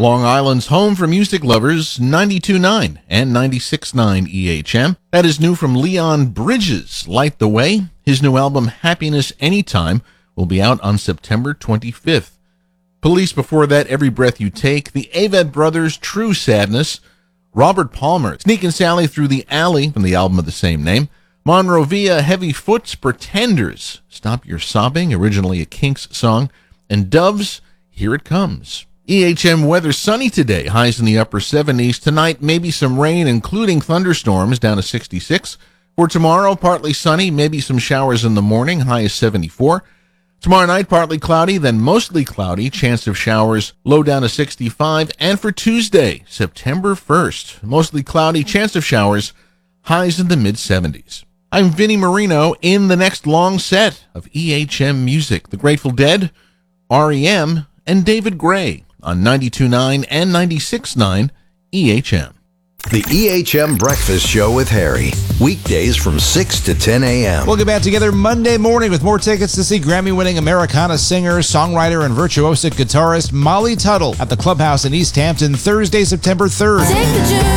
Long Island's home for music lovers, 92.9 and 96.9 EHM. That is new from Leon Bridges, Light the Way. His new album, Happiness Anytime, will be out on September 25th. Police before that, Every Breath You Take. The Avett Brothers, True Sadness. Robert Palmer, Sneak and Sally Through the Alley, from the album of the same name. Monrovia, Heavy Foot's Pretenders, Stop Your Sobbing, originally a Kinks song. And Doves, Here It Comes. EHM weather sunny today, highs in the upper 70s. Tonight, maybe some rain, including thunderstorms, down to 66. For tomorrow, partly sunny, maybe some showers in the morning, high is 74. Tomorrow night, partly cloudy, then mostly cloudy, chance of showers, low down to 65. And for Tuesday, September 1st, mostly cloudy, chance of showers, highs in the mid-70s. I'm Vinnie Marino in the next long set of EHM music. The Grateful Dead, REM, and David Gray on 92.9 and 96.9 EHM. The EHM Breakfast Show with Harry. Weekdays from 6 to 10 a.m. We'll get back together Monday morning with more tickets to see Grammy-winning Americana singer, songwriter, and virtuosic guitarist Molly Tuttle at the Clubhouse in East Hampton Thursday, September 3rd.